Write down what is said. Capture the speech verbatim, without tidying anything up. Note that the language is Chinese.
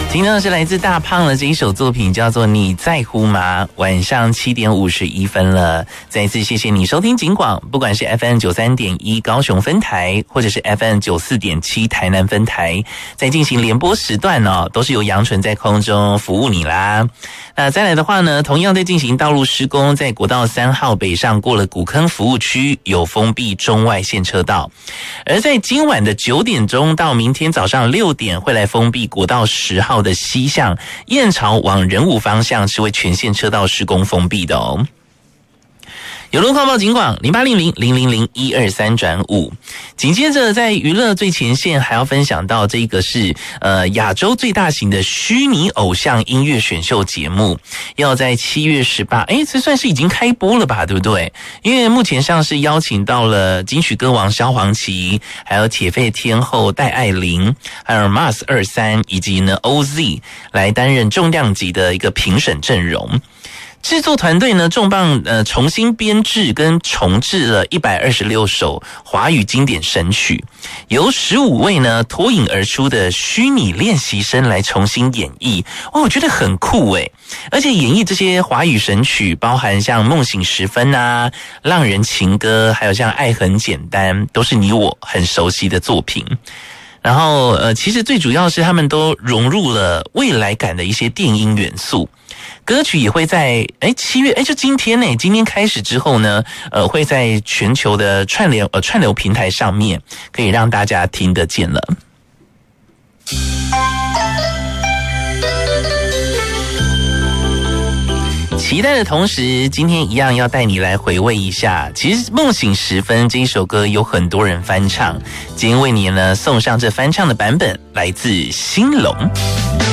听到的是来自大胖的这一首作品，叫做《你在乎吗》。晚上七点五十一分了，再一次谢谢你收听警广，不管是 F M 九三点一高雄分台，或者是 F M 九四点七台南分台，在进行联播时段哦，都是由杨纯在空中服务你啦。那再来的话呢，同样在进行道路施工，在国道三号北上过了古坑服务区，有封闭中外线车道，而在今晚的九点钟到明天早上六点，会来封闭国道十号的西向燕巢往仁武方向，是为全线车道施工封闭的哦。有路况报警广零八零零零零零一二三转五。紧接着在娱乐最前线还要分享到这个是呃亚洲最大型的虚拟偶像音乐选秀节目，要在七月十八，诶这算是已经开播了吧，对不对？因为目前上是邀请到了金曲歌王萧煌奇，还有铁肺天后戴爱玲，还有 Mars 二三以及呢 O Z 来担任重量级的一个评审阵容。制作团队呢重磅呃重新编制跟重制了一百二十六首华语经典神曲，由十五位呢脱颖而出的虚拟练习生来重新演绎。哦，我觉得很酷诶，而且演绎这些华语神曲包含像梦醒时分啊、浪人情歌，还有像爱很简单，都是你我很熟悉的作品。然后呃其实最主要是他们都融入了未来感的一些电音元素。歌曲也会在诶七月诶就今天呢，今天开始之后呢，呃会在全球的串流呃串流平台上面可以让大家听得见了。期待的同时，今天一样要带你来回味一下，其实《梦醒时分》这一首歌有很多人翻唱，今天为你呢送上这翻唱的版本，来自兴隆。